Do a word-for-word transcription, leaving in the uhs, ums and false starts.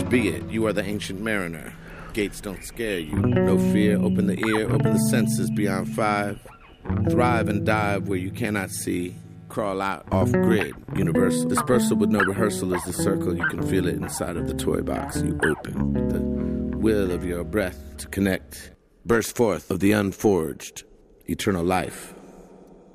be it. You are the ancient mariner. Gates don't scare you. No fear. Open the ear. Open the senses beyond five. Thrive and dive where you cannot see. Crawl out off grid. Universal. Dispersal with no rehearsal is the circle. You can feel it inside of the toy box. You open the will of your breath to connect. Burst forth of the unforged. Eternal life.